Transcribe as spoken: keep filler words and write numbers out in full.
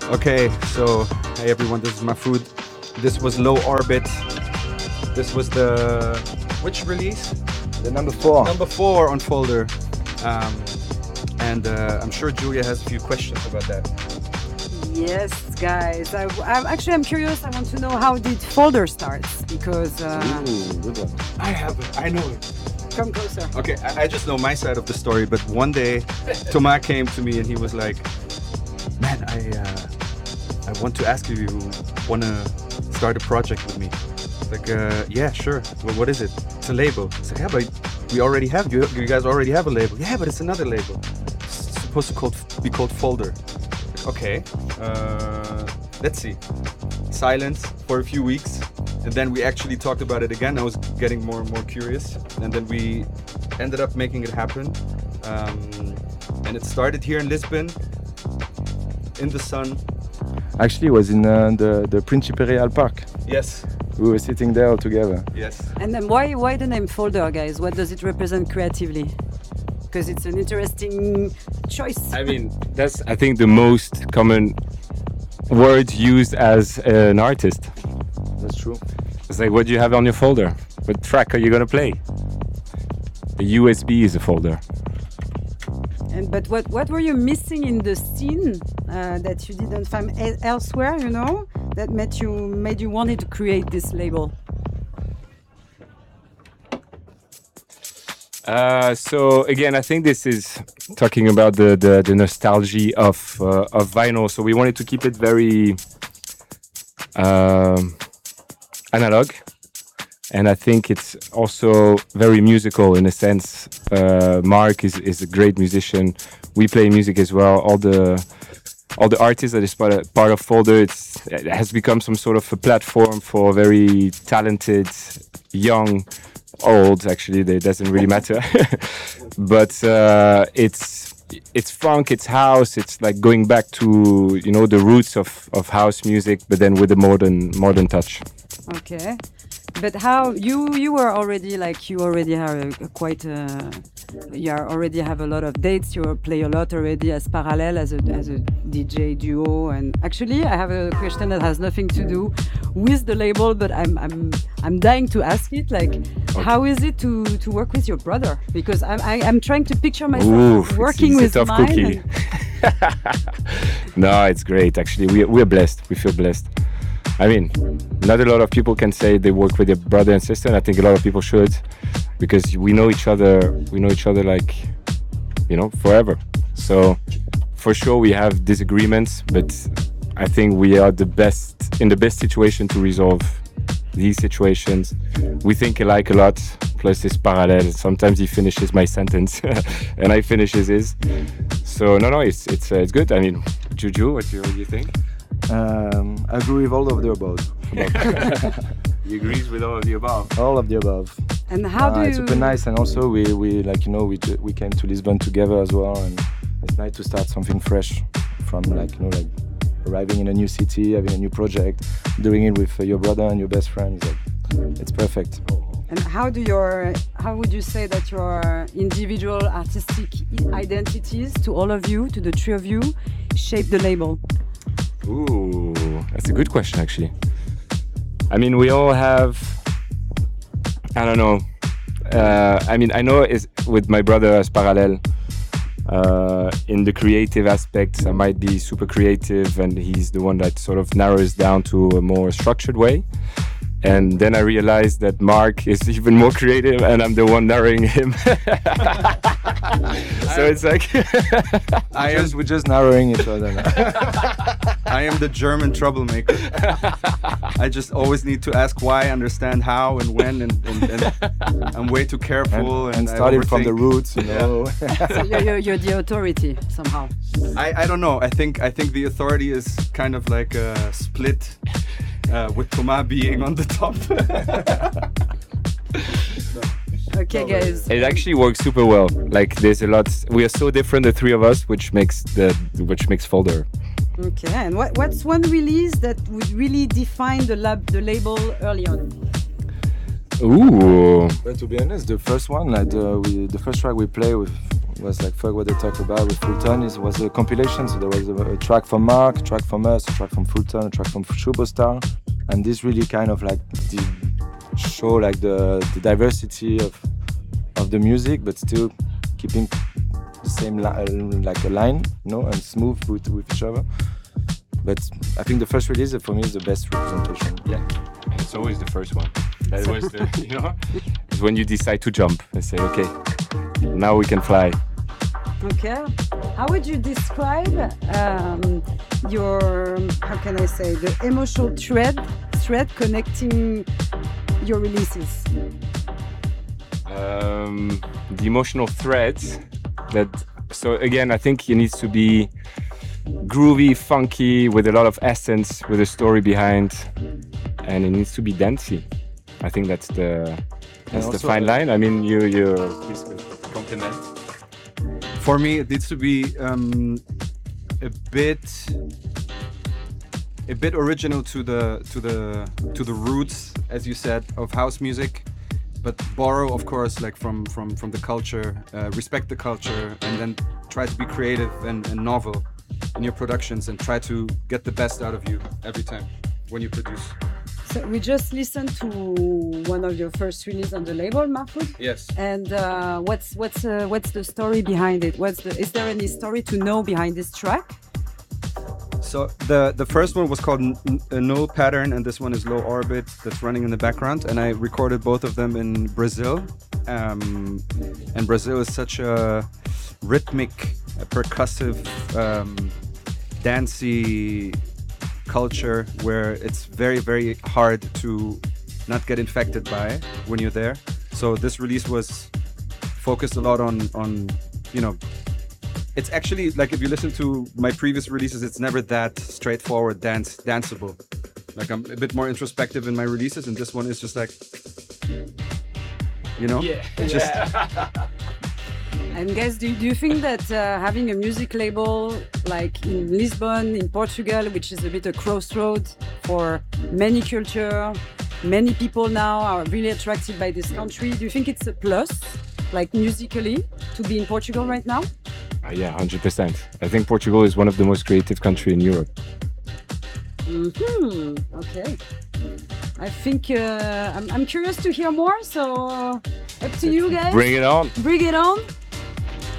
Okay, so hey everyone, this is Mahfoud. This was Low Orbit. This was the which release? The number four. Number four on Folder. Um, and uh, I'm sure Julia has a few questions about that. Yes, guys. I, I, actually, I'm curious. I want to know how did Folder start because. Uh, Ooh, good one. I have it. I know it. Come closer. Okay, I, I just know my side of the story. But one day, Thomas came to me and he was like, "Man, I uh, I want to ask you, you want to start a project with me?" Like, uh, yeah, sure. Well, what is it? It's a label. It's like, yeah, but we already have you. You guys already have a label. Yeah, but it's another label. It's supposed to called, be called Folder. Okay. Uh, let's see. Silence for a few weeks, and then we actually talked about it again. I was getting more and more curious, and then we ended up making it happen. Um, and it started here in Lisbon, in the sun. Actually, it was in uh, the the Príncipe Real Park. Yes. We were sitting there all together. Yes. And then why why the name Folder, guys? What does it represent creatively? Because it's an interesting choice. I mean, that's I think the most common word used as an artist. That's true. It's like, what do you have on your folder? What track are you gonna play? The U S B is a folder. And but what what were you missing in the scene uh, that you didn't find e- elsewhere? You know, that made you made you wanted to create this label. Uh, so again, I think this is talking about the the, the nostalgia of uh, of vinyl. So we wanted to keep it very um, analog, and I think it's also very musical in a sense. Uh, Mark is is a great musician. We play music as well. All the all the artists that is part of, part of Folder, it's, it has become some sort of a platform for very talented young. Old, actually, it doesn't really matter. But uh, it's it's funk, it's house, it's like going back to, you know, the roots of, of house music, but then with a modern modern touch. Okay, but how you you were already like you already have a, a quite a, you are already have a lot of dates. You play a lot already as Parallel as a as a D J duo. And actually, I have a question that has nothing to do with the label, but I'm I'm I'm dying to ask it. Like, okay. How is it to to work with your brother? Because I'm I, I'm trying to picture myself Ooh, working it's, with it's a tough mine. cookie. No, it's great. Actually, we we're blessed. We feel blessed. I mean, not a lot of people can say they work with their brother and sister, and I think a lot of people should, because we know each other. We know each other like, you know, forever. So, for sure, we have disagreements, but I think we are the best in the best situation to resolve these situations. We think alike a lot. Plus, it's parallel. Sometimes he finishes my sentence, and I finishes his. So, no, no, it's it's uh, it's good. I mean, Juju, what do you, what do you think? Um, I agree with all of the above. He agrees with all of the above. All of the above. And how uh, do it's you... super nice, and also we, we like you know we we came to Lisbon together as well, and it's nice to start something fresh from like you know like arriving in a new city, having a new project, doing it with uh, your brother and your best friend. Like, it's perfect. And how do your how would you say that your individual artistic identities, to all of you, to the three of you, shape the label? Ooh, that's a good question, actually. I mean, we all have, I don't know. Uh, I mean, I know is with my brother as Parallel, uh, in the creative aspects, I might be super creative, and he's the one that sort of narrows down to a more structured way. And then I realized that Mark is even more creative, and I'm the one narrowing him. So it's like I am, we're just narrowing each other now. I am the German troublemaker. I just always need to ask why, understand how and when, and, and, and I'm way too careful. And, and, and starting from the roots, you know. Yeah. So you're, you're, you're the authority somehow. I, I don't know. I think I think the authority is kind of like a split, uh, with Thomas being on the top. Okay, guys. It actually works super well. Like, there's a lot. We are so different, the three of us, which makes the which makes Folder. Okay, and what what's one release that would really define the lab the label early on? Ooh. But to be honest, the first one, like the, we, the first track we play with was like Fuck What They Talk About with Fulton. It was a compilation, so there was a, a track from Mark, a track from us, a track from Fulton, a track from Shubostar, and this really kind of like did show like the, the diversity of of the music, but still keeping the same li- like a line, you know, and smooth with, with each other. But I think the first release for me is the best representation. Yeah, and it's always the first one. That was the, you know, it's when you decide to jump and say, okay, now we can fly. Okay. How would you describe um, your, how can I say, the emotional thread, thread connecting your releases? Um, the emotional thread that, so again, I think it needs to be groovy, funky, with a lot of essence, with a story behind, and it needs to be dancey. I think that's the that's the fine line. I mean, you you please compliment. For me, it needs to be um, a bit a bit original to the to the to the roots, as you said, of house music, but borrow, of course, like from from from the culture, uh, respect the culture, and then try to be creative and, and novel in your productions, and try to get the best out of you every time when you produce. So we just listened to one of your first releases on the label, Mahfoud. Yes. And uh, what's what's uh, what's the story behind it? What's the, is there any story to know behind this track? So the the first one was called N- N- Null Pattern, and this one is Low Orbit, that's running in the background. And I recorded both of them in Brazil. Um, and Brazil is such a rhythmic, uh, percussive, um, dancey culture where it's very, very hard to not get infected by when you're there. So this release was focused a lot on, on you know, it's actually like if you listen to my previous releases, it's never that straightforward, dance, danceable. Like I'm a bit more introspective in my releases, and this one is just like, you know, Yeah. it's just. And guys, do, do you think that uh, having a music label like in Lisbon, in Portugal, which is a bit a crossroad for many culture, many people now are really attracted by this country, do you think it's a plus, like musically, to be in Portugal right now? Uh, yeah, one hundred percent. I think Portugal is one of the most creative countries in Europe. Mm-hmm. Okay. I think uh, I'm, I'm curious to hear more, so uh, up to you guys. Bring it on. Bring it on.